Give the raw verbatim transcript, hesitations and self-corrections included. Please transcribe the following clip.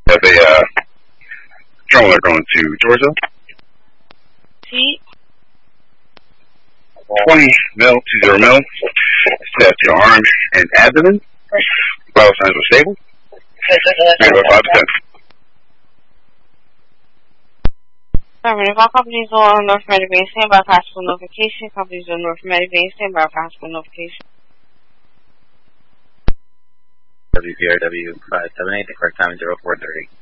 have a uh, traveler going to Georgia. Seat. twenty mil, two zero mil. Set your arm and abdomen. Vital signs were stable. Three about five percent. Affirmative. All companies on North Medivane standby for hospital notification. Companies on North Medivane standby for hospital notification. W P R W five seven eight, the correct time is zero four thirty.